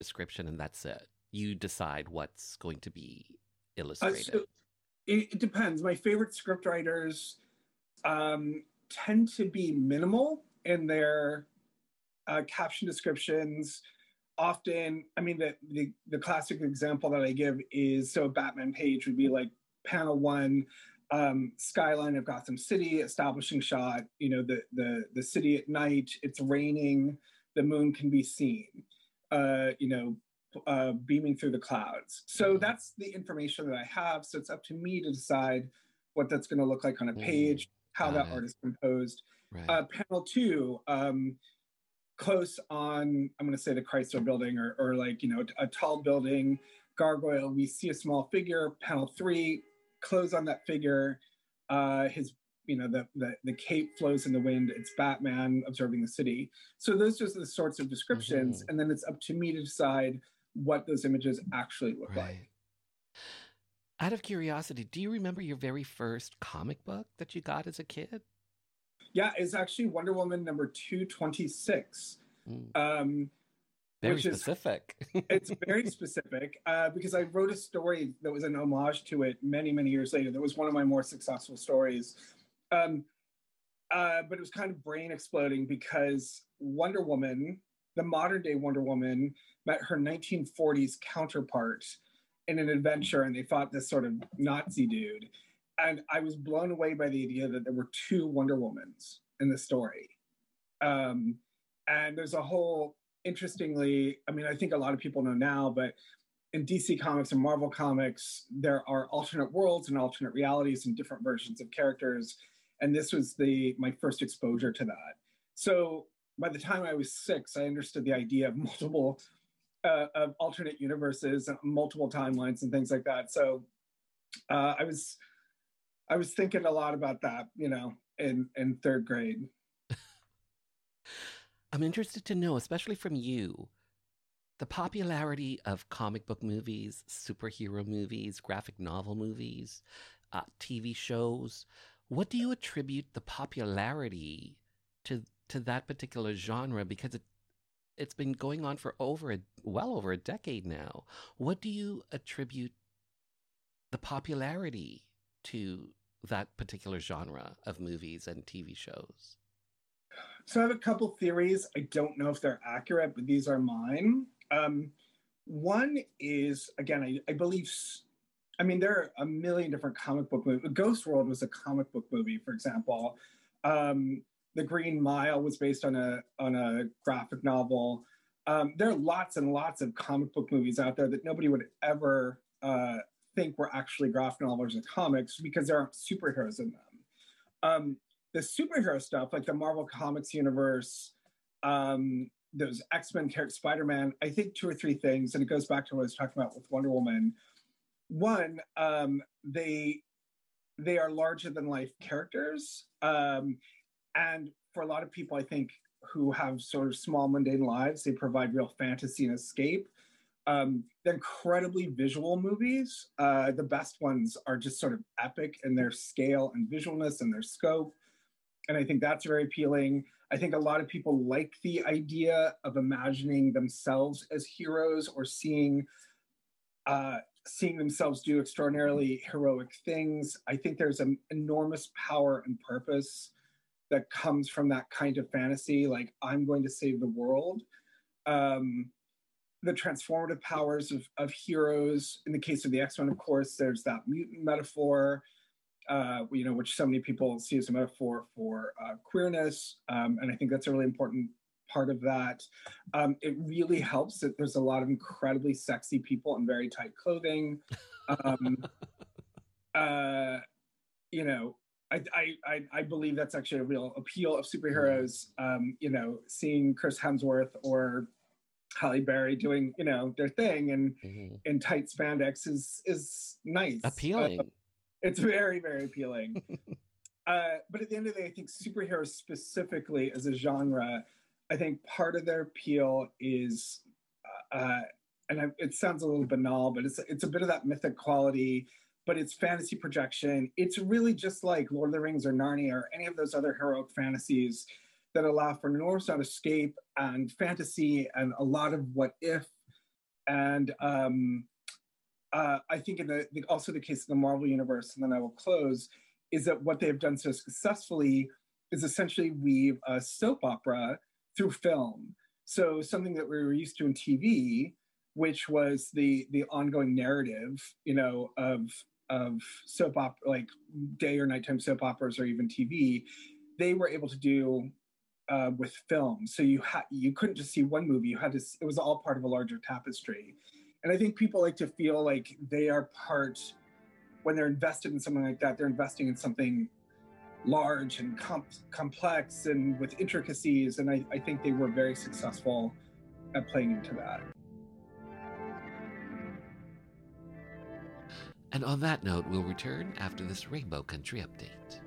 description and that's it. You decide what's going to be So illustrated. it depends. My favorite scriptwriters tend to be minimal in their caption descriptions. Often, I mean, the classic example that I give is, so a Batman page would be like panel one, skyline of Gotham City, establishing shot. You know, the city at night. It's raining. The moon can be seen. You know, beaming through the clouds. So Mm-hmm. that's the information that I have. So it's up to me to decide what that's going to look like on a Mm, page, how got that it. art is composed. Right. Panel two, close on, I'm going to say the Chrysler building, or like, you know, a tall building, gargoyle. We see a small figure. Panel three, close on that figure. His, you know, the cape flows in the wind. It's Batman observing the city. So those are the sorts of descriptions. Hmm. And then it's up to me to decide what those images actually look Right. like. Out of curiosity, do you remember your very first comic book that you got as a kid? Yeah, it's actually Wonder Woman number 226, Mm, um, very which is, specific. it's very specific, because I wrote a story that was an homage to it many, many years later. That was one of my more successful stories. Um, but it was kind of brain exploding because Wonder Woman, the modern day Wonder Woman, met her 1940s counterpart in an adventure, and they fought this sort of Nazi dude. And I was blown away by the idea that there were two Wonder Womans in the story. Um, and there's a whole, interestingly, I mean, I think a lot of people know now, but in DC Comics and Marvel Comics, there are alternate worlds and alternate realities and different versions of characters. And this was the my first exposure to that. So by the time I was six, I understood the idea of multiple of alternate universes, multiple timelines, and things like that. So uh, I was I was thinking a lot about that, you know, in third grade. I'm interested to know, especially from you, the popularity of comic book movies, superhero movies, graphic novel movies, TV shows. What do you attribute the popularity to that particular genre? Because it's been going on for well over a decade now. What do you attribute the popularity to that particular genre of movies and TV shows? So I have a couple theories. I don't know if they're accurate, but these are mine. One is, again, I believe, I mean, there are a million different comic book movies. Ghost World was a comic book movie, for example. The Green Mile was based on a graphic novel. There are lots and lots of comic book movies out there that nobody would ever think were actually graphic novels or comics because there aren't superheroes in them. The superhero stuff, like the Marvel Comics universe, those X-Men characters, Spider-Man, I think two or three things, and it goes back to what I was talking about with Wonder Woman. One, they are larger than life characters, and for a lot of people, I think who have sort of small mundane lives, they provide real fantasy and escape. The incredibly visual movies, the best ones are just sort of epic in their scale and visualness and their scope, and I think that's very appealing. I think a lot of people like the idea of imagining themselves as heroes or seeing themselves do extraordinarily heroic things. I think there's an enormous power and purpose that comes from that kind of fantasy, like I'm going to save the world. Um, the transformative powers of heroes. In the case of the X-Men, of course, there's that mutant metaphor, you know, which so many people see as a metaphor for queerness, and I think that's a really important part of that. It really helps that there's a lot of incredibly sexy people in very tight clothing. Um, uh, you know, I believe that's actually a real appeal of Mm, superheroes. You know, seeing Chris Hemsworth or Halle Berry doing, you know, their thing and mhm. in tight spandex is nice. Appealing. It's very, very appealing. But at the end of the day, I think superheroes specifically as a genre, I think part of their appeal is, uh, it sounds a little banal, but it's a bit of that mythic quality. But it's fantasy projection. It's really just like Lord of the Rings or Narnia or any of those other heroic fantasies that allow for enormous amount of escape and fantasy and a lot of what if And I think in also the case of the Marvel Universe, and then I will close, is that what they have done so successfully is essentially weave a soap opera through film. So something that we were used to in TV, which was the ongoing narrative, of soap opera, like day or nighttime soap operas, or even TV, they were able to do with film. So you couldn't just see one movie; it was all part of a larger tapestry. And I think people like to feel like they are part, when they're invested in something like that, they're investing in something large and complex and with intricacies. And I think they were very successful at playing into that. And on that note, we'll return after this Rainbow Country update.